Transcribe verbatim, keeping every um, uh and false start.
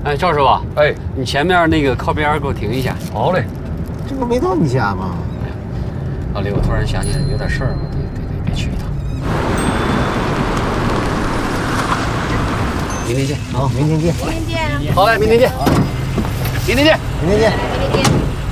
哎，赵师傅， 哎， 你前面那个靠边给我停一下。 好嘞。 这不没到你家吗？ 老李，我突然想起来有点事儿，我得得得去一趟。明天见。 好，明天见。 明天见。 好嘞，明天见。明天见。 明天见。 明天见。